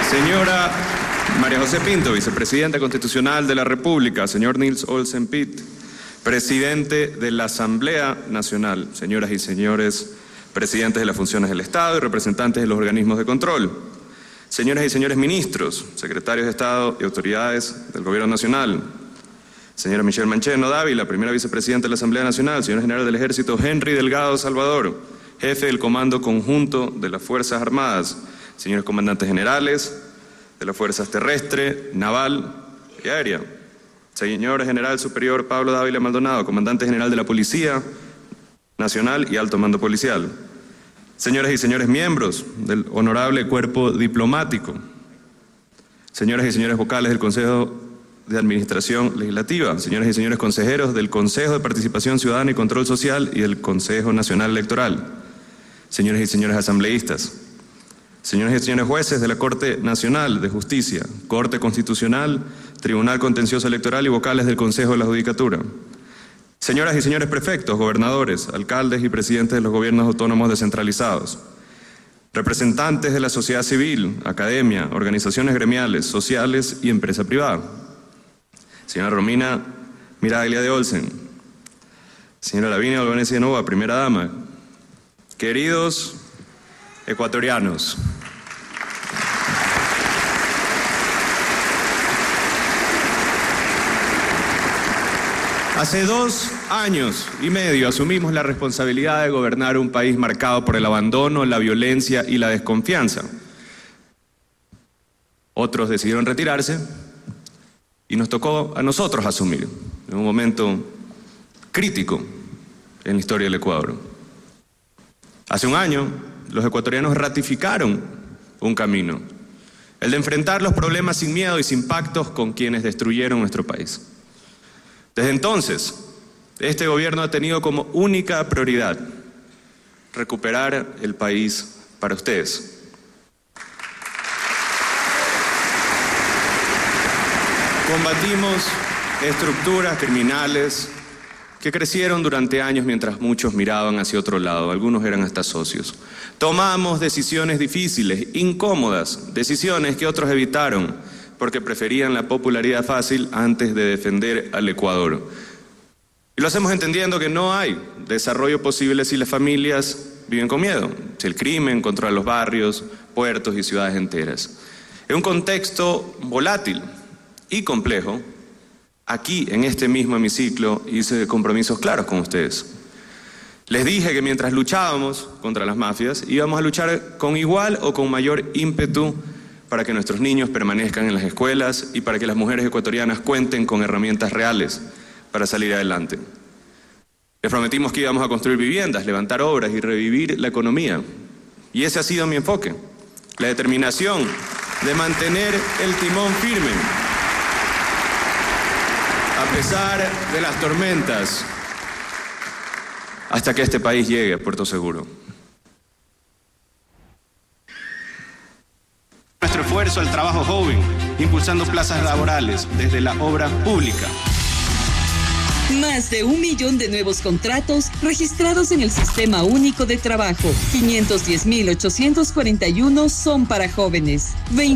Señora María José Pinto, vicepresidenta constitucional de la República. Señor Nils Olsen Pitt, presidente de la Asamblea Nacional. Señoras y señores presidentes de las funciones del Estado y representantes de los organismos de control. Señoras y señores ministros, secretarios de Estado y autoridades del Gobierno Nacional. Señora Michelle Mancheno Dávila, primera vicepresidenta de la Asamblea Nacional. Señor general del Ejército Henry Delgado Salvador, jefe del Comando Conjunto de las Fuerzas Armadas. Señores comandantes generales de las Fuerzas Terrestre, Naval y Aérea. Señor General Superior Pablo Dávila Maldonado, comandante general de la Policía Nacional y Alto Mando Policial. Señoras y señores miembros del honorable cuerpo diplomático. Señoras y señores vocales del Consejo de Administración Legislativa. Señoras y señores consejeros del Consejo de Participación Ciudadana y Control Social y del Consejo Nacional Electoral. Señores y señores asambleístas. Señores y señores jueces de la Corte Nacional de Justicia, Corte Constitucional, Tribunal Contencioso Electoral y vocales del Consejo de la Judicatura. Señoras y señores prefectos, gobernadores, alcaldes y presidentes de los gobiernos autónomos descentralizados. Representantes de la sociedad civil, academia, organizaciones gremiales, sociales y empresa privada. Señora Romina Miraglia de Olsen. Señora Lavinia Albanese de Nova, primera dama. Queridos ecuatorianos. Hace 2 años y medio asumimos la responsabilidad de gobernar un país marcado por el abandono, la violencia y la desconfianza. Otros decidieron retirarse y nos tocó a nosotros asumir en un momento crítico en la historia del Ecuador. Hace un año, los ecuatorianos ratificaron un camino, el de enfrentar los problemas sin miedo y sin pactos con quienes destruyeron nuestro país. Desde entonces, este gobierno ha tenido como única prioridad recuperar el país para ustedes. Combatimos estructuras criminales que crecieron durante años mientras muchos miraban hacia otro lado, algunos eran hasta socios. Tomamos decisiones difíciles, incómodas, decisiones que otros evitaron porque preferían la popularidad fácil antes de defender al Ecuador. Y lo hacemos entendiendo que no hay desarrollo posible si las familias viven con miedo, si el crimen controla los barrios, puertos y ciudades enteras. En un contexto volátil y complejo, aquí en este mismo hemiciclo hice compromisos claros con ustedes. Les dije que mientras luchábamos contra las mafias, íbamos a luchar con igual o con mayor ímpetu para que nuestros niños permanezcan en las escuelas y para que las mujeres ecuatorianas cuenten con herramientas reales para salir adelante. Les prometimos que íbamos a construir viviendas, levantar obras y revivir la economía. Y ese ha sido mi enfoque, la determinación de mantener el timón firme, a pesar de las tormentas, hasta que este país llegue a Puerto Seguro. Nuestro esfuerzo al trabajo joven, impulsando plazas laborales desde la obra pública. Más de 1 millón de nuevos contratos registrados en el Sistema Único de Trabajo. 510.841 son para jóvenes.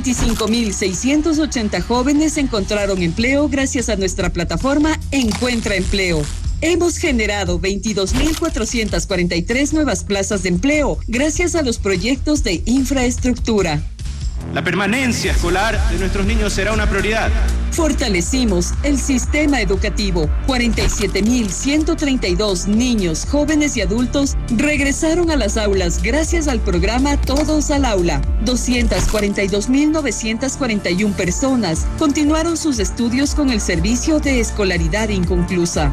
25.680 jóvenes encontraron empleo gracias a nuestra plataforma Encuentra Empleo. Hemos generado 22.443 nuevas plazas de empleo gracias a los proyectos de infraestructura. La permanencia escolar de nuestros niños será una prioridad. Fortalecimos el sistema educativo. 47.132 niños, jóvenes y adultos regresaron a las aulas gracias al programa Todos al Aula. 242.941 personas continuaron sus estudios con el servicio de escolaridad inconclusa.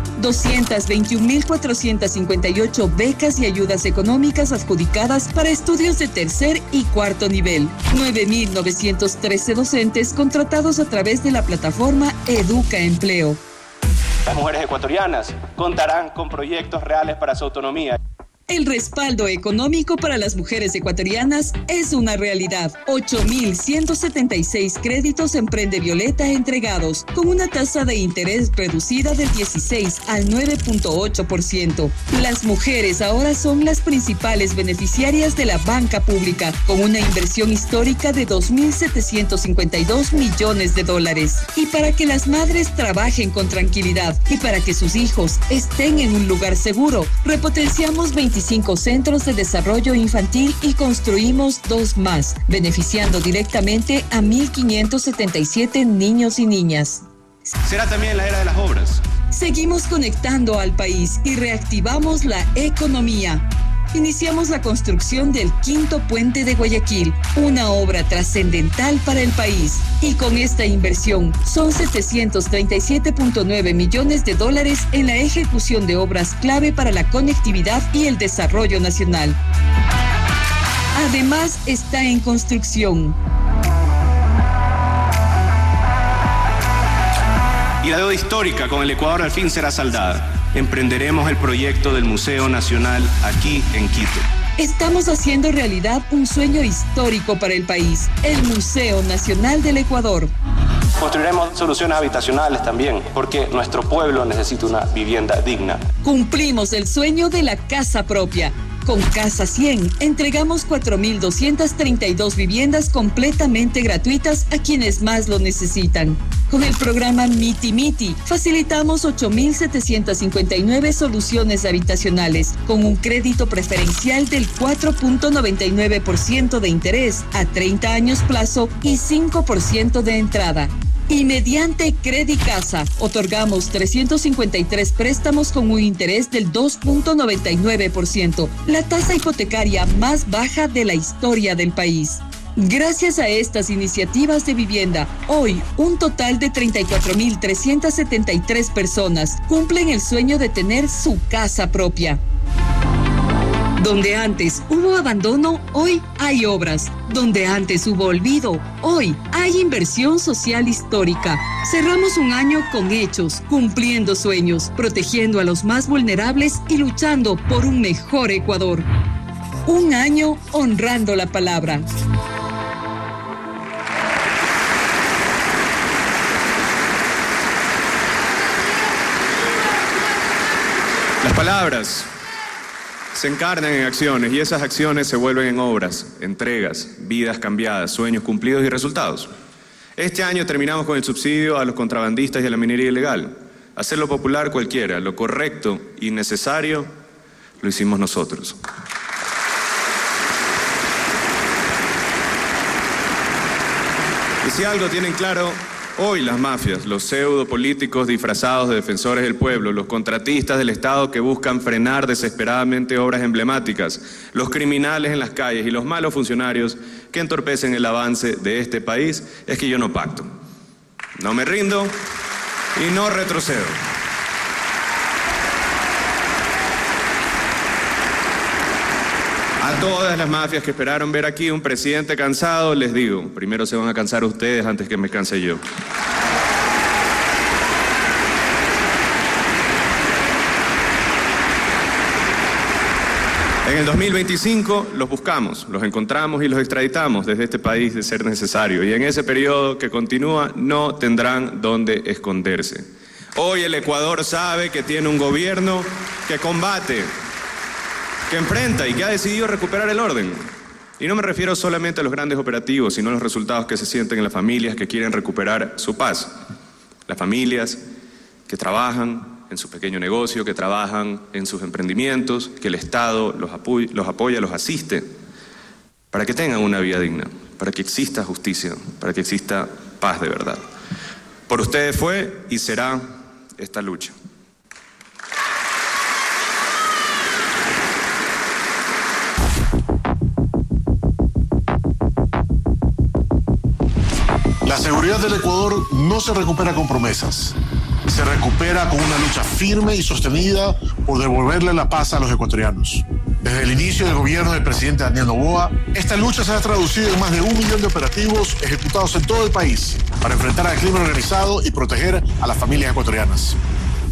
221.458 becas y ayudas económicas adjudicadas para estudios de tercer y cuarto nivel. 9.913 docentes contratados a través de la plataforma Educa Empleo. Las mujeres ecuatorianas contarán con proyectos reales para su autonomía. El respaldo económico para las mujeres ecuatorianas es una realidad. 8.176 créditos Emprende Violeta entregados, con una tasa de interés reducida del 16 al 9.8%. Las mujeres ahora son las principales beneficiarias de la banca pública, con una inversión histórica de $2.752 millones. Y para que las madres trabajen con tranquilidad y para que sus hijos estén en un lugar seguro, repotenciamos 25 centros de desarrollo infantil y construimos 2 más, beneficiando directamente a 1.577 niños y niñas. Será también la era de las obras. Seguimos conectando al país y reactivamos la economía. Iniciamos la construcción del 5º puente de Guayaquil, una obra trascendental para el país. Y con esta inversión son $737.9 millones en la ejecución de obras clave para la conectividad y el desarrollo nacional. Además, está en construcción. Y la deuda histórica con el Ecuador al fin será saldada. Emprenderemos el proyecto del Museo Nacional aquí en Quito. Estamos haciendo realidad un sueño histórico para el país, el Museo Nacional del Ecuador. Construiremos soluciones habitacionales también, porque nuestro pueblo necesita una vivienda digna. Cumplimos el sueño de la casa propia. Con Casa 100 entregamos 4.232 viviendas completamente gratuitas a quienes más lo necesitan. Con el programa Miti Miti facilitamos 8.759 soluciones habitacionales con un crédito preferencial del 4.99% de interés a 30 años plazo y 5% de entrada. Y mediante Credicasa otorgamos 353 préstamos con un interés del 2.99%, la tasa hipotecaria más baja de la historia del país. Gracias a estas iniciativas de vivienda, hoy un total de 34.373 personas cumplen el sueño de tener su casa propia. Donde antes hubo abandono, hoy hay obras. Donde antes hubo olvido, hoy hay inversión social histórica. Cerramos un año con hechos, cumpliendo sueños, protegiendo a los más vulnerables y luchando por un mejor Ecuador. Un año honrando la palabra. Las palabras se encarnan en acciones y esas acciones se vuelven en obras, entregas, vidas cambiadas, sueños cumplidos y resultados. Este año terminamos con el subsidio a los contrabandistas y a la minería ilegal. Hacerlo popular cualquiera, lo correcto y necesario, lo hicimos nosotros. Y si algo tienen claro, hoy las mafias, los pseudopolíticos disfrazados de defensores del pueblo, los contratistas del Estado que buscan frenar desesperadamente obras emblemáticas, los criminales en las calles y los malos funcionarios que entorpecen el avance de este país, es que yo no pacto. No me rindo y no retrocedo. A todas las mafias que esperaron ver aquí un presidente cansado, les digo, primero se van a cansar ustedes antes que me canse yo. En el 2025 los buscamos, los encontramos y los extraditamos desde este país de ser necesario. Y en ese periodo que continúa no tendrán dónde esconderse. Hoy el Ecuador sabe que tiene un gobierno que combate, que enfrenta y que ha decidido recuperar el orden. Y no me refiero solamente a los grandes operativos, sino a los resultados que se sienten en las familias que quieren recuperar su paz. Las familias que trabajan en su pequeño negocio, que trabajan en sus emprendimientos, que el Estado los apoya, los asiste, para que tengan una vida digna, para que exista justicia, para que exista paz de verdad. Por ustedes fue y será esta lucha. La seguridad del Ecuador no se recupera con promesas. Se recupera con una lucha firme y sostenida por devolverle la paz a los ecuatorianos. Desde el inicio del gobierno del presidente Daniel Noboa, esta lucha se ha traducido en más de 1 millón de operativos ejecutados en todo el país para enfrentar al crimen organizado y proteger a las familias ecuatorianas.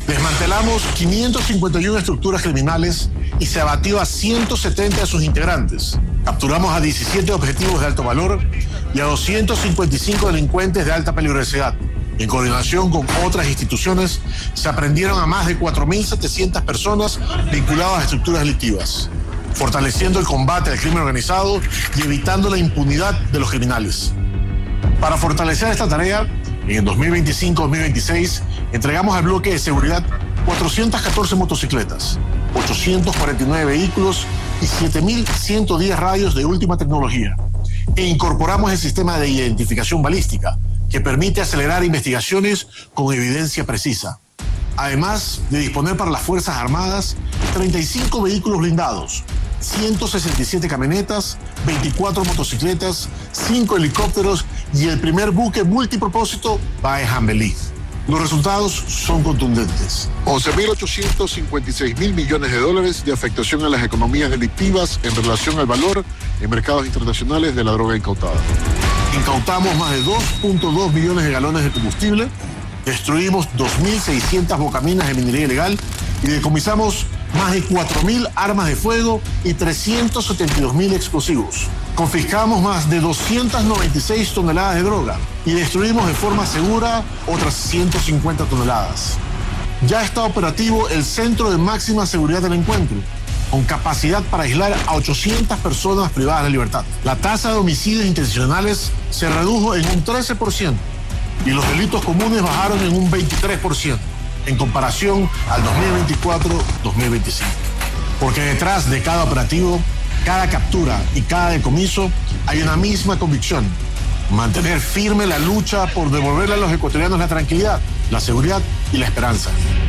Desmantelamos 551 estructuras criminales y se abatió a 170 de sus integrantes. Capturamos a 17 objetivos de alto valor y a 255 delincuentes de alta peligrosidad. En coordinación con otras instituciones, se aprendieron a más de 4.700 personas vinculadas a estructuras delictivas, fortaleciendo el combate al crimen organizado y evitando la impunidad de los criminales. Para fortalecer esta tarea, en el 2025-2026 entregamos al bloque de seguridad 414 motocicletas, 849 vehículos y 7.110 radios de última tecnología. E incorporamos el sistema de identificación balística, que permite acelerar investigaciones con evidencia precisa. Además de disponer para las Fuerzas Armadas 35 vehículos blindados, 167 camionetas, 24 motocicletas, 5 helicópteros y el primer buque multipropósito Bae Jambelí. Los resultados son contundentes. 11.856 millones de dólares de afectación a las economías delictivas en relación al valor en mercados internacionales de la droga incautada. Incautamos más de 2.2 millones de galones de combustible, destruimos 2.600 bocaminas de minería ilegal y decomisamos más de 4.000 armas de fuego y 372.000 explosivos. Confiscamos más de 296 toneladas de droga y destruimos de forma segura otras 150 toneladas. Ya está operativo el Centro de Máxima Seguridad del Encuentro, con capacidad para aislar a 800 personas privadas de libertad. La tasa de homicidios intencionales se redujo en un 13% y los delitos comunes bajaron en un 23% en comparación al 2024-2025. Porque detrás de cada operativo, cada captura y cada decomiso hay una misma convicción: mantener firme la lucha por devolverle a los ecuatorianos la tranquilidad, la seguridad y la esperanza.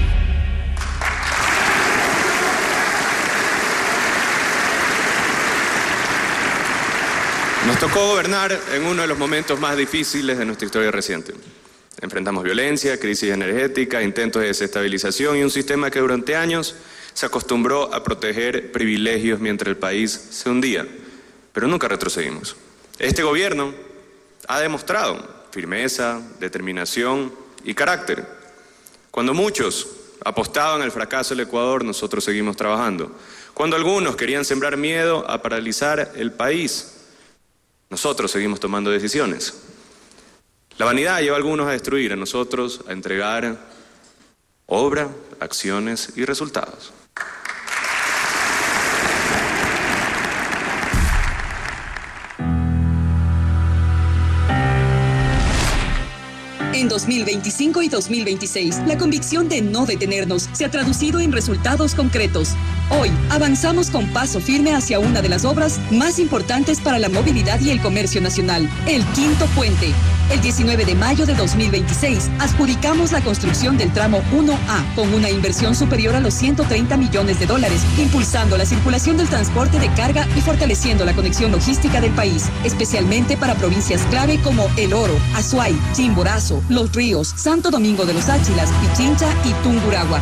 Nos tocó gobernar en uno de los momentos más difíciles de nuestra historia reciente. Enfrentamos violencia, crisis energética, intentos de desestabilización y un sistema que durante años se acostumbró a proteger privilegios mientras el país se hundía, pero nunca retrocedimos. Este gobierno ha demostrado firmeza, determinación y carácter. Cuando muchos apostaban al fracaso del Ecuador, nosotros seguimos trabajando. Cuando algunos querían sembrar miedo a paralizar el país, nosotros seguimos tomando decisiones. La vanidad lleva a algunos a destruir, a nosotros a entregar obra, acciones y resultados. En 2025 y 2026, la convicción de no detenernos se ha traducido en resultados concretos. Hoy, avanzamos con paso firme hacia una de las obras más importantes para la movilidad y el comercio nacional, el Quinto Puente. El 19 de mayo de 2026, adjudicamos la construcción del tramo 1A con una inversión superior a los 130 millones de dólares, impulsando la circulación del transporte de carga y fortaleciendo la conexión logística del país, especialmente para provincias clave como El Oro, Azuay, Chimborazo, Los Ríos, Santo Domingo de los Áchilas, Pichincha y Tungurahua.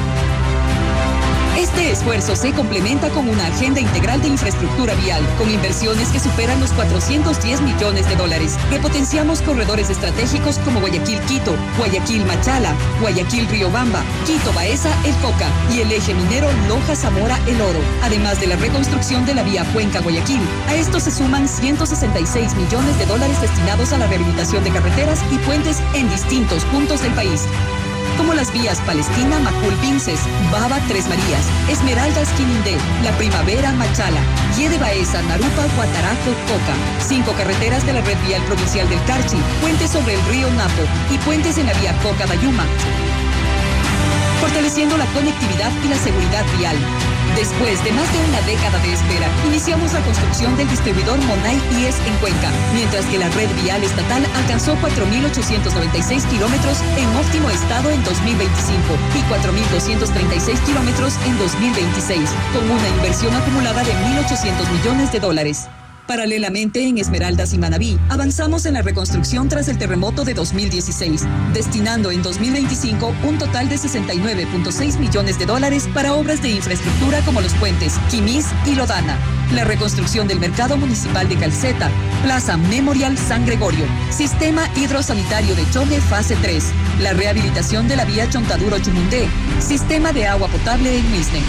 Este esfuerzo se complementa con una agenda integral de infraestructura vial, con inversiones que superan los 410 millones de dólares. Repotenciamos corredores estratégicos como Guayaquil-Quito, Guayaquil-Machala, Guayaquil-Riobamba, Quito-Baeza-El Coca y el eje minero Loja-Zamora-El Oro, además de la reconstrucción de la vía Cuenca-Guayaquil. A esto se suman 166 millones de dólares destinados a la rehabilitación de carreteras y puentes en distintos puntos del país, como las vías Palestina, Macul, Vinces, Baba, Tres Marías, Esmeraldas, Quinindé, La Primavera, Machala, Guede Baeza, Narupa, Guataraco, Coca, 5 carreteras de la red vial provincial del Carchi, puentes sobre el río Napo y puentes en la vía Coca-Dayuma, fortaleciendo la conectividad y la seguridad vial. Después de más de una década de espera, iniciamos la construcción del distribuidor Monay IES en Cuenca, mientras que la red vial estatal alcanzó 4.896 kilómetros en óptimo estado en 2025 y 4.236 kilómetros en 2026, con una inversión acumulada de 1.800 millones de dólares. Paralelamente, en Esmeraldas y Manabí, avanzamos en la reconstrucción tras el terremoto de 2016, destinando en 2025 un total de 69.6 millones de dólares para obras de infraestructura como los puentes Quimís y Lodana. la reconstrucción del mercado municipal de Calceta, Plaza Memorial San Gregorio, sistema hidrosanitario de Chone fase 3, la rehabilitación de la vía Chontaduro-Chumundé, sistema de agua potable en Misne.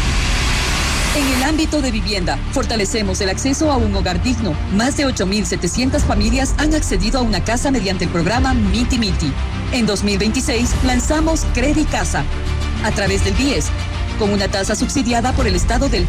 En el ámbito de vivienda, fortalecemos el acceso a un hogar digno. Más de 8.700 familias han accedido a una casa mediante el programa Miti Miti. En 2026 lanzamos Credi Casa a través del BIES, con una tasa subsidiada por el Estado del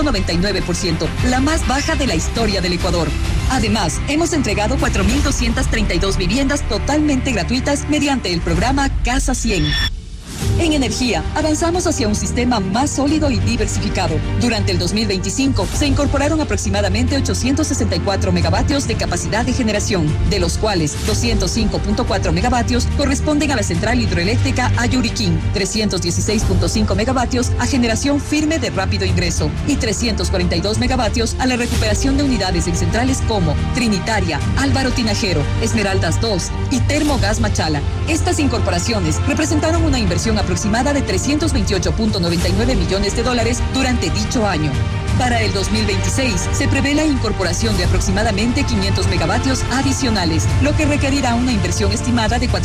2.99%, la más baja de la historia del Ecuador. Además, hemos entregado 4.232 viviendas totalmente gratuitas mediante el programa Casa 100. En energía, avanzamos hacia un sistema más sólido y diversificado. Durante el 2025, se incorporaron aproximadamente 864 megavatios de capacidad de generación, de los cuales 205.4 megavatios corresponden a la central hidroeléctrica Ayuriquín, 316.5 megavatios a generación firme de rápido ingreso y 342 megavatios a la recuperación de unidades en centrales como Trinitaria, Álvaro Tinajero, Esmeraldas 2 y Termogas Machala. Estas incorporaciones representaron una inversión aproximada de $328.99 millones durante dicho año. Para el 2026 se prevé la incorporación de aproximadamente 500 megavatios adicionales, lo que requerirá una inversión estimada de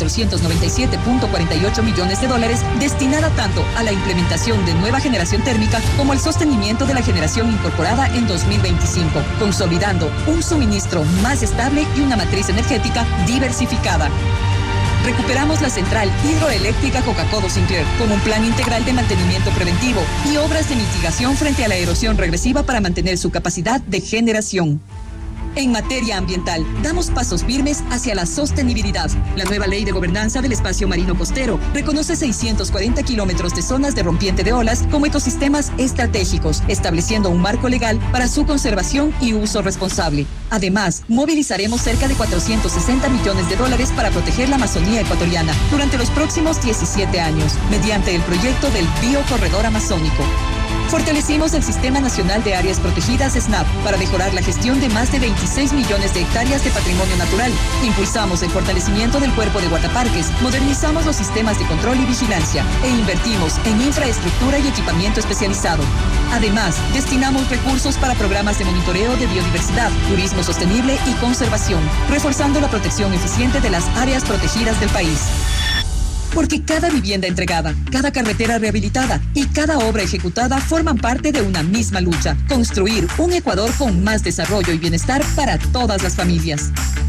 $497.48 millones destinada tanto a la implementación de nueva generación térmica como al sostenimiento de la generación incorporada en 2025, consolidando un suministro más estable y una matriz energética diversificada. Recuperamos la central hidroeléctrica Coca-Codo Sinclair con un plan integral de mantenimiento preventivo y obras de mitigación frente a la erosión regresiva para mantener su capacidad de generación. En materia ambiental, damos pasos firmes hacia la sostenibilidad. La nueva ley de gobernanza del espacio marino costero reconoce 640 kilómetros de zonas de rompiente de olas como ecosistemas estratégicos, estableciendo un marco legal para su conservación y uso responsable. Además, movilizaremos cerca de $460 millones para proteger la Amazonía ecuatoriana durante los próximos 17 años, mediante el proyecto del Biocorredor Amazónico. Fortalecimos el Sistema Nacional de Áreas Protegidas SNAP para mejorar la gestión de más de 26 millones de hectáreas de patrimonio natural. Impulsamos el fortalecimiento del cuerpo de guardaparques, modernizamos los sistemas de control y vigilancia e invertimos en infraestructura y equipamiento especializado. Además, destinamos recursos para programas de monitoreo de biodiversidad, turismo sostenible y conservación, reforzando la protección eficiente de las áreas protegidas del país. Porque cada vivienda entregada, cada carretera rehabilitada y cada obra ejecutada forman parte de una misma lucha: construir un Ecuador con más desarrollo y bienestar para todas las familias.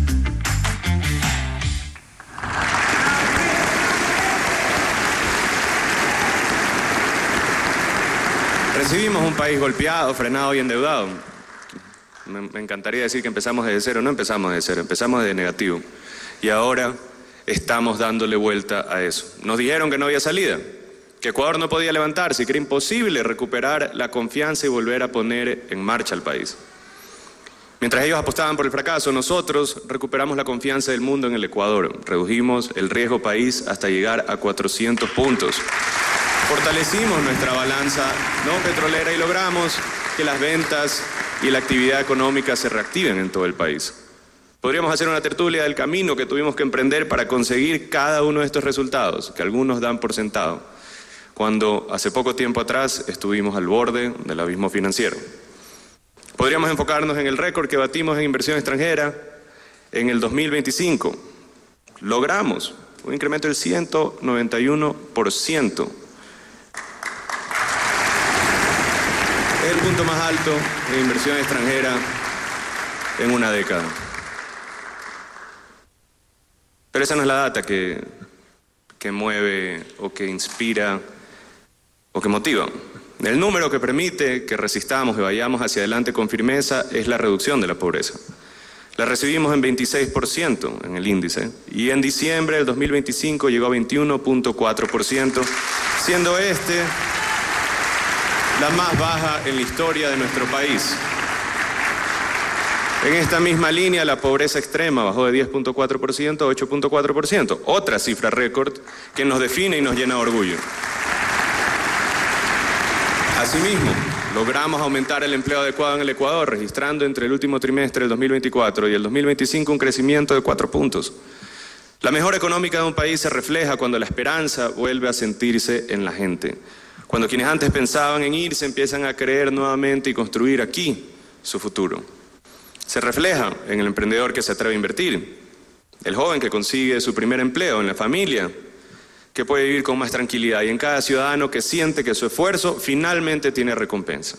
Recibimos un país golpeado, frenado y endeudado. Me encantaría decir que empezamos desde cero. No empezamos desde cero, empezamos desde negativo. Y ahora estamos dándole vuelta a eso. Nos dijeron que no había salida, que Ecuador no podía levantarse, que era imposible recuperar la confianza y volver a poner en marcha al país. Mientras ellos apostaban por el fracaso, nosotros recuperamos la confianza del mundo en el Ecuador. Redujimos el riesgo país hasta llegar a 400 puntos. Fortalecimos nuestra balanza no petrolera y logramos que las ventas y la actividad económica se reactiven en todo el país. Podríamos hacer una tertulia del camino que tuvimos que emprender para conseguir cada uno de estos resultados, que algunos dan por sentado, cuando hace poco tiempo atrás estuvimos al borde del abismo financiero. Podríamos enfocarnos en el récord que batimos en inversión extranjera en el 2025. Logramos un incremento del 191%. Es el punto más alto de inversión extranjera en una década. Pero esa no es la data que mueve o que inspira o que motiva. El número que permite que resistamos y vayamos hacia adelante con firmeza es la reducción de la pobreza. La recibimos en 26% en el índice y en diciembre del 2025 llegó a 21.4%, siendo la más baja en la historia de nuestro país. En esta misma línea, la pobreza extrema bajó de 10.4% a 8.4%, otra cifra récord que nos define y nos llena de orgullo. Asimismo, logramos aumentar el empleo adecuado en el Ecuador, registrando entre el último trimestre del 2024 y el 2025 un crecimiento de 4 puntos. La mejora económica de un país se refleja cuando la esperanza vuelve a sentirse en la gente. Cuando quienes antes pensaban en irse empiezan a creer nuevamente y construir aquí, su futuro. Se refleja en el emprendedor que se atreve a invertir, el joven que consigue su primer empleo, en la familia que puede vivir con más tranquilidad y en cada ciudadano que siente que su esfuerzo finalmente tiene recompensa.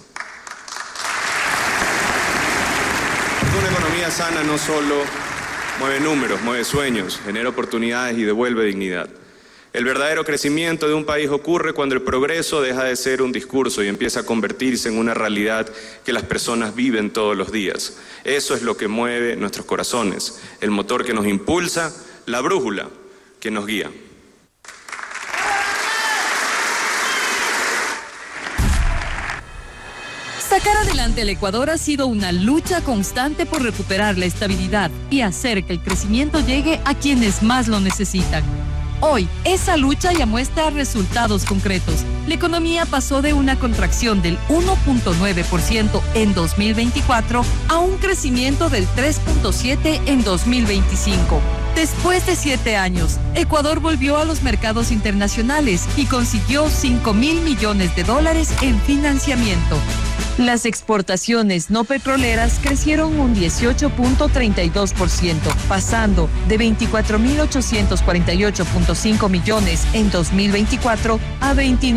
Porque una economía sana no solo mueve números, mueve sueños, genera oportunidades y devuelve dignidad. El verdadero crecimiento de un país ocurre cuando el progreso deja de ser un discurso y empieza a convertirse en una realidad que las personas viven todos los días. Eso es lo que mueve nuestros corazones, el motor que nos impulsa, la brújula que nos guía. Sacar adelante al Ecuador ha sido una lucha constante por recuperar la estabilidad y hacer que el crecimiento llegue a quienes más lo necesitan. Hoy, esa lucha ya muestra resultados concretos. La economía pasó de una contracción del 1.9% en 2024 a un crecimiento del 3.7% en 2025. Después de 7 años, Ecuador volvió a los mercados internacionales y consiguió $5.000 millones en financiamiento. Las exportaciones no petroleras crecieron un 18.32%, pasando de 24.848.5 millones en 2024 a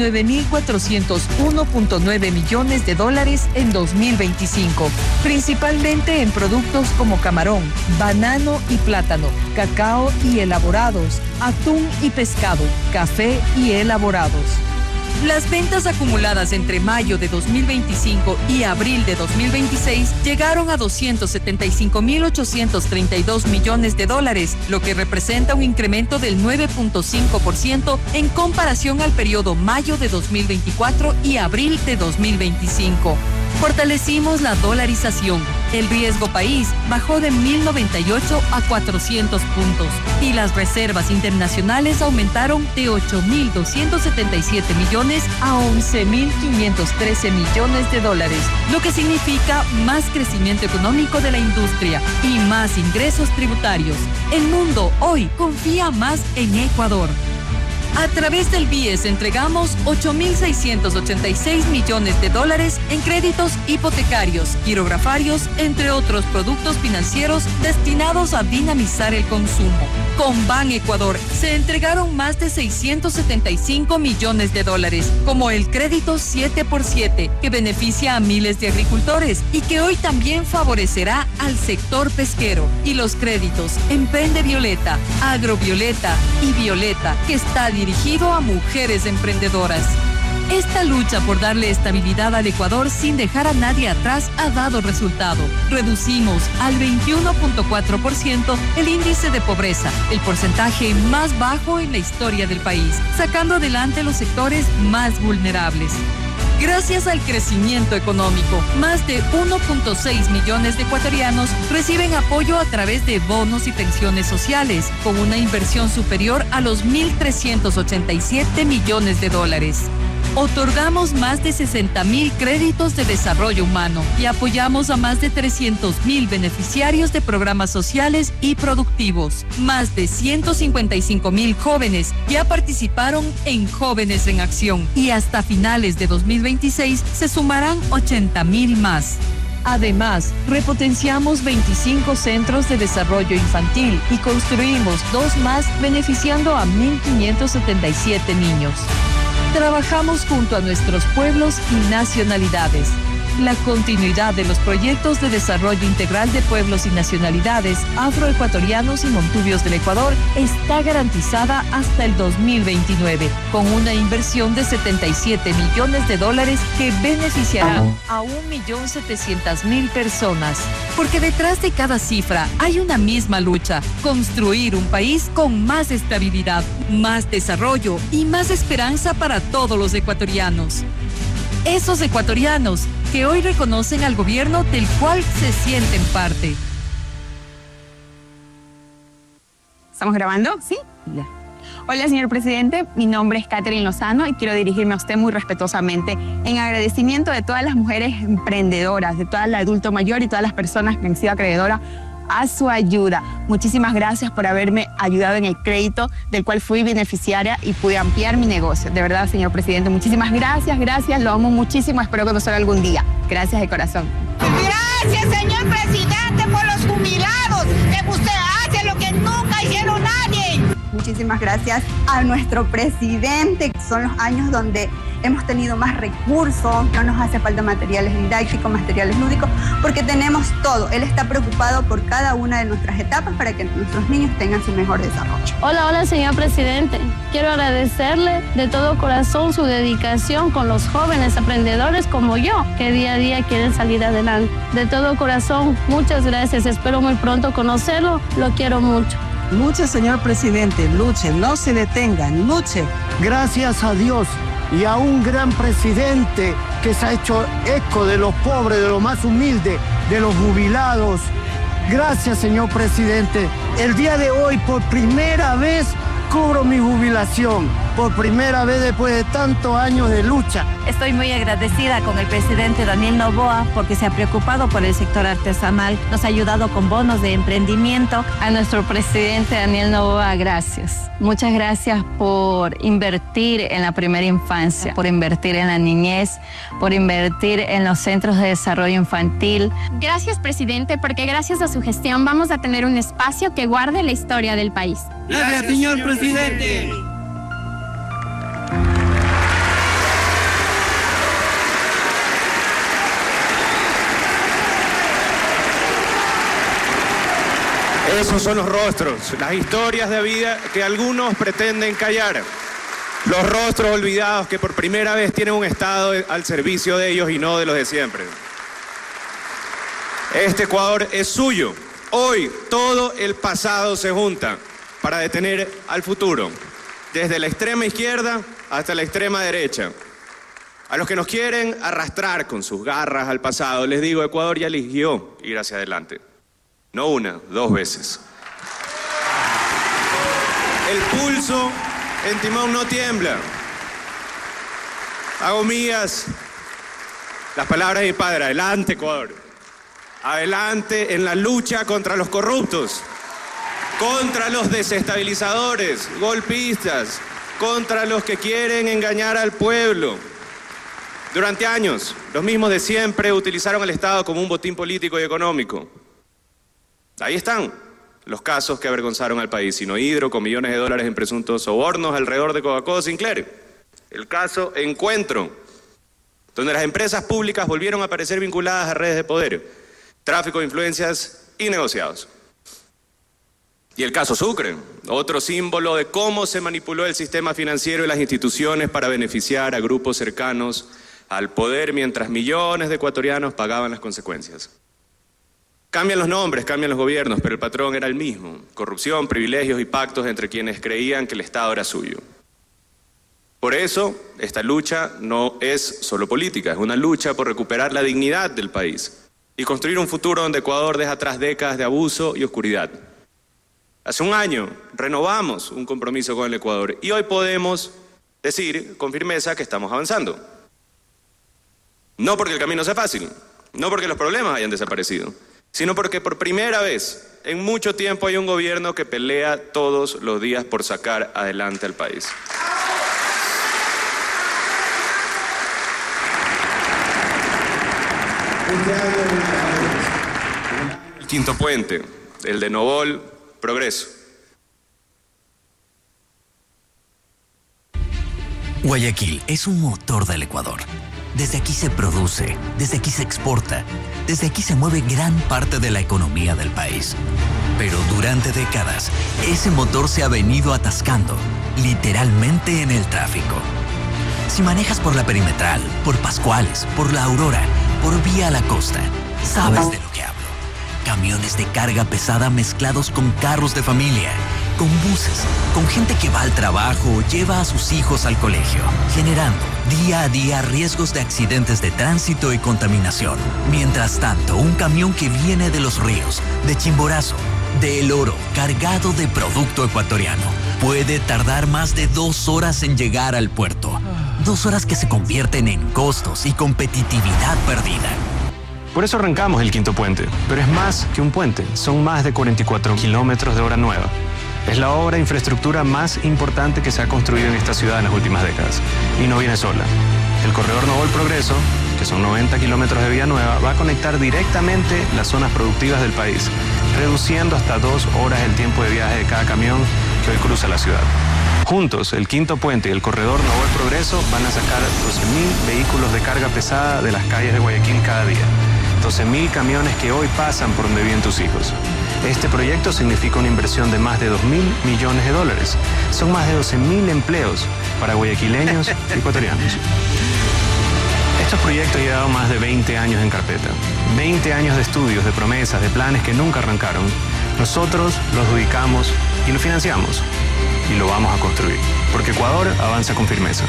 29.401.9 millones en 2025, principalmente en productos como camarón, banano y plátano, cacao y elaborados, atún y pescado, café y elaborados. Las ventas acumuladas entre mayo de 2025 y abril de 2026 llegaron a $275.832 millones, lo que representa un incremento del 9.5% en comparación al periodo mayo de 2024 y abril de 2025. Fortalecimos la dolarización. El riesgo país bajó de 1.098 a 400 puntos y las reservas internacionales aumentaron de 8.277 millones a 11.513 millones, lo que significa más crecimiento económico de la industria y más ingresos tributarios. El mundo hoy confía más en Ecuador. A través del BIES entregamos $8.686 millones en créditos hipotecarios, quirografarios, entre otros productos financieros destinados a dinamizar el consumo. Con Ban Ecuador se entregaron más de $675 millones, como el crédito 7x7, que beneficia a miles de agricultores y que hoy también favorecerá al sector pesquero, y los créditos Emprende Violeta, Agrovioleta y Violeta, que está dirigido a mujeres emprendedoras. Esta lucha por darle estabilidad al Ecuador sin dejar a nadie atrás ha dado resultado. Reducimos al 21.4% el índice de pobreza, el porcentaje más bajo en la historia del país, sacando adelante los sectores más vulnerables. Gracias al crecimiento económico, más de 1.6 millones de ecuatorianos reciben apoyo a través de bonos y pensiones sociales, con una inversión superior a los $1.387 millones. Otorgamos más de 60.000 créditos de desarrollo humano y apoyamos a más de 300.000 beneficiarios de programas sociales y productivos. Más de 155.000 jóvenes ya participaron en Jóvenes en Acción y hasta finales de 2026 se sumarán 80.000 más. Además, repotenciamos 25 centros de desarrollo infantil y construimos 2 más beneficiando a 1.577 niños. Trabajamos junto a nuestros pueblos y nacionalidades. La continuidad de los proyectos de desarrollo integral de pueblos y nacionalidades afroecuatorianos y montubios del Ecuador está garantizada hasta el 2029, con una inversión de $77 millones que beneficiará a 1.700.000 personas. Porque detrás de cada cifra hay una misma lucha: construir un país con más estabilidad, más desarrollo y más esperanza para todos los ecuatorianos. Esos ecuatorianos que hoy reconocen al gobierno del cual se sienten parte. ¿Estamos grabando? ¿Sí? Ya. Hola, señor presidente. Mi nombre es Catherine Lozano y quiero dirigirme a usted muy respetuosamente en agradecimiento de todas las mujeres emprendedoras, de todo el adulto mayor y todas las personas que han sido acreedoras a su ayuda. Muchísimas gracias por haberme ayudado en el crédito del cual fui beneficiaria y pude ampliar mi negocio. De verdad, señor presidente, muchísimas gracias, lo amo muchísimo, espero conocerlo algún día. Gracias de corazón. Gracias, señor presidente, por los jubilados, que usted hace lo que nunca hicieron nadie. Muchísimas gracias a nuestro presidente. Son los años donde hemos tenido más recursos, no nos hace falta materiales didácticos, materiales lúdicos, porque tenemos todo. Él está preocupado por cada una de nuestras etapas para que nuestros niños tengan su mejor desarrollo. Hola, señor presidente. Quiero agradecerle de todo corazón su dedicación con los jóvenes emprendedores como yo, que día a día quieren salir adelante. De todo corazón, muchas gracias. Espero muy pronto conocerlo. Lo quiero mucho. Luche, señor presidente, luche, no se detengan, luche. Gracias a Dios y a un gran presidente que se ha hecho eco de los pobres, de los más humildes, de los jubilados. Gracias, señor presidente. El día de hoy, por primera vez, cubro mi jubilación. Por primera vez después de tantos años de lucha. Estoy muy agradecida con el presidente Daniel Noboa porque se ha preocupado por el sector artesanal, nos ha ayudado con bonos de emprendimiento. A nuestro presidente Daniel Noboa, gracias. Muchas gracias por invertir en la primera infancia, por invertir en la niñez, por invertir en los centros de desarrollo infantil. Gracias, presidente, porque gracias a su gestión vamos a tener un espacio que guarde la historia del país. Gracias, señor presidente. Esos son los rostros, las historias de vida que algunos pretenden callar. Los rostros olvidados que por primera vez tienen un Estado al servicio de ellos y no de los de siempre. Este Ecuador es suyo. Hoy todo el pasado se junta para detener al futuro, desde la extrema izquierda hasta la extrema derecha. A los que nos quieren arrastrar con sus garras al pasado, les digo, Ecuador ya eligió ir hacia adelante. No una, 2 veces. El pulso en timón no tiembla. Hago mías las palabras de mi padre. Adelante, Ecuador. Adelante en la lucha contra los corruptos, contra los desestabilizadores, golpistas, contra los que quieren engañar al pueblo. Durante años, los mismos de siempre utilizaron al Estado como un botín político y económico. Ahí están los casos que avergonzaron al país. Sinohydro con millones de dólares en presuntos sobornos alrededor de Coca-Cola Sinclair. El caso Encuentro, donde las empresas públicas volvieron a aparecer vinculadas a redes de poder, tráfico de influencias y negociados. Y el caso Sucre, otro símbolo de cómo se manipuló el sistema financiero y las instituciones para beneficiar a grupos cercanos al poder mientras millones de ecuatorianos pagaban las consecuencias. Cambian los nombres, cambian los gobiernos, pero el patrón era el mismo. Corrupción, privilegios y pactos entre quienes creían que el Estado era suyo. Por eso, esta lucha no es solo política, es una lucha por recuperar la dignidad del país y construir un futuro donde Ecuador deja atrás décadas de abuso y oscuridad. Hace un año renovamos un compromiso con el Ecuador y hoy podemos decir con firmeza que estamos avanzando. No porque el camino sea fácil, no porque los problemas hayan desaparecido, sino porque por primera vez en mucho tiempo hay un gobierno que pelea todos los días por sacar adelante al país. El quinto puente, el de Novol, Progreso. Guayaquil es un motor del Ecuador. Desde aquí se produce, desde aquí se exporta, desde aquí se mueve gran parte de la economía del país. Pero durante décadas, ese motor se ha venido atascando, literalmente en el tráfico. Si manejas por la Perimetral, por Pascuales, por La Aurora, por Vía La Costa, sabes de lo que hablo. Camiones de carga pesada mezclados con carros de familia, con buses, con gente que va al trabajo o lleva a sus hijos al colegio, generando día a día riesgos de accidentes de tránsito y contaminación. Mientras tanto, un camión que viene de Los Ríos, de Chimborazo, de El Oro, cargado de producto ecuatoriano, puede tardar más de 2 horas en llegar al puerto. 2 horas que se convierten en costos y competitividad perdida. Por eso arrancamos el quinto puente, pero es más que un puente, son más de 44 kilómetros de obra nueva. Es la obra de infraestructura más importante que se ha construido en esta ciudad en las últimas décadas. Y no viene sola. El corredor Novol Progreso, que son 90 kilómetros de vía nueva, va a conectar directamente las zonas productivas del país, reduciendo hasta 2 horas el tiempo de viaje de cada camión que hoy cruza la ciudad. Juntos, el quinto puente y el corredor Novo El Progreso van a sacar 12.000 vehículos de carga pesada de las calles de Guayaquil cada día. 12.000 camiones que hoy pasan por donde viven tus hijos. Este proyecto significa una inversión de más de $2.000 millones. Son más de 12.000 empleos para guayaquileños y ecuatorianos. Estos proyectos llevan más de 20 años en carpeta. 20 años de estudios, de promesas, de planes que nunca arrancaron. Nosotros los ubicamos y los financiamos. Y lo vamos a construir. Porque Ecuador avanza con firmeza.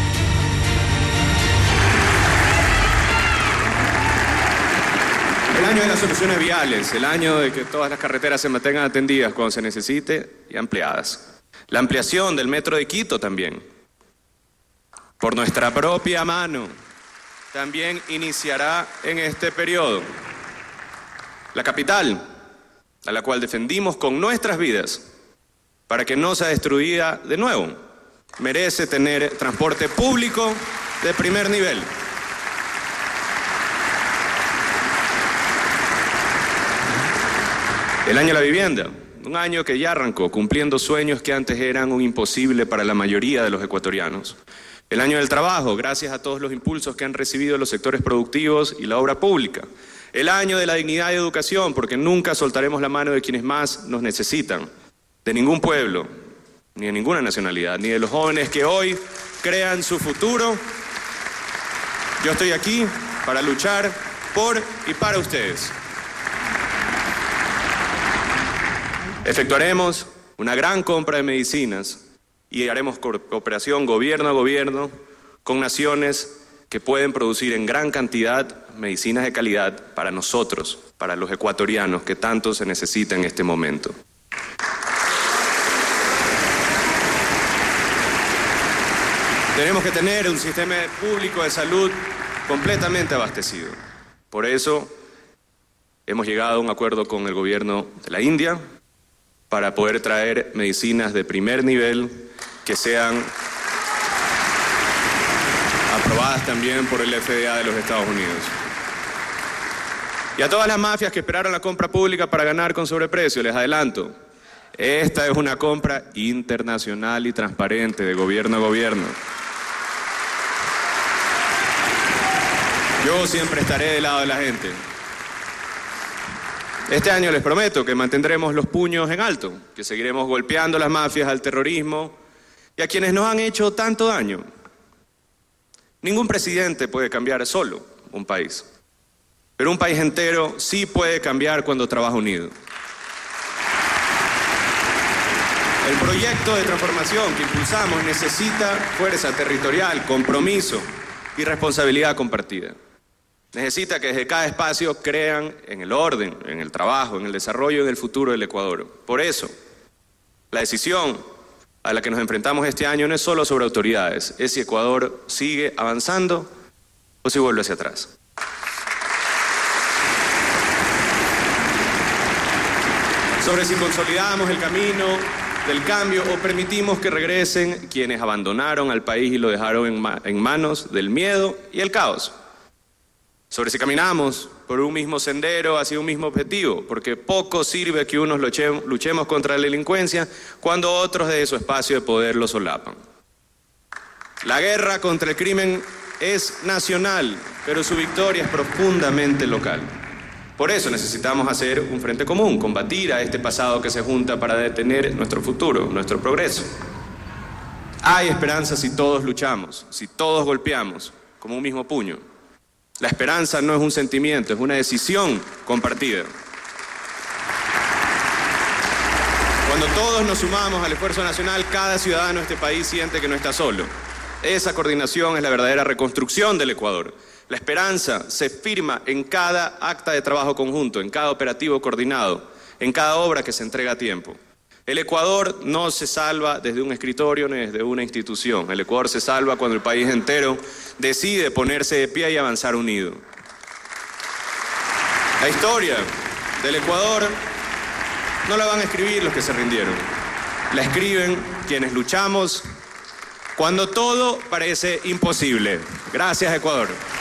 El año de las soluciones viales, el año de que todas las carreteras se mantengan atendidas cuando se necesite y ampliadas. La ampliación del metro de Quito también. Por nuestra propia mano, también iniciará en este periodo. La capital, a la cual defendimos con nuestras vidas, para que no sea destruida de nuevo, merece tener transporte público de primer nivel. El año de la vivienda, un año que ya arrancó cumpliendo sueños que antes eran un imposible para la mayoría de los ecuatorianos. El año del trabajo, gracias a todos los impulsos que han recibido los sectores productivos y la obra pública. El año de la dignidad y educación, porque nunca soltaremos la mano de quienes más nos necesitan. De ningún pueblo, ni de ninguna nacionalidad, ni de los jóvenes que hoy crean su futuro. Yo estoy aquí para luchar por y para ustedes. Efectuaremos una gran compra de medicinas y haremos cooperación gobierno a gobierno con naciones que pueden producir en gran cantidad medicinas de calidad para nosotros, para los ecuatorianos que tanto se necesita en este momento. Tenemos que tener un sistema público de salud completamente abastecido. Por eso hemos llegado a un acuerdo con el gobierno de la India para poder traer medicinas de primer nivel que sean aprobadas también por el FDA de los Estados Unidos. Y a todas las mafias que esperaron la compra pública para ganar con sobreprecio, les adelanto, esta es una compra internacional y transparente de gobierno a gobierno. Yo siempre estaré del lado de la gente. Este año les prometo que mantendremos los puños en alto, que seguiremos golpeando a las mafias, al terrorismo y a quienes nos han hecho tanto daño. Ningún presidente puede cambiar solo un país, pero un país entero sí puede cambiar cuando trabaja unido. El proyecto de transformación que impulsamos necesita fuerza territorial, compromiso y responsabilidad compartida. Necesita que desde cada espacio crean en el orden, en el trabajo, en el desarrollo y en el futuro del Ecuador. Por eso, la decisión a la que nos enfrentamos este año no es solo sobre autoridades, es si Ecuador sigue avanzando o si vuelve hacia atrás. Sobre si consolidamos el camino del cambio o permitimos que regresen quienes abandonaron al país y lo dejaron en manos del miedo y el caos. Sobre si caminamos por un mismo sendero hacia un mismo objetivo, porque poco sirve que unos luchemos contra la delincuencia cuando otros desde su espacio de poder lo solapan. La guerra contra el crimen es nacional, pero su victoria es profundamente local. Por eso necesitamos hacer un frente común, combatir a este pasado que se junta para detener nuestro futuro, nuestro progreso. Hay esperanza si todos luchamos, si todos golpeamos como un mismo puño. La esperanza no es un sentimiento, es una decisión compartida. Cuando todos nos sumamos al esfuerzo nacional, cada ciudadano de este país siente que no está solo. Esa coordinación es la verdadera reconstrucción del Ecuador. La esperanza se firma en cada acta de trabajo conjunto, en cada operativo coordinado, en cada obra que se entrega a tiempo. El Ecuador no se salva desde un escritorio ni desde una institución. El Ecuador se salva cuando el país entero decide ponerse de pie y avanzar unido. La historia del Ecuador no la van a escribir los que se rindieron. La escriben quienes luchamos cuando todo parece imposible. Gracias, Ecuador.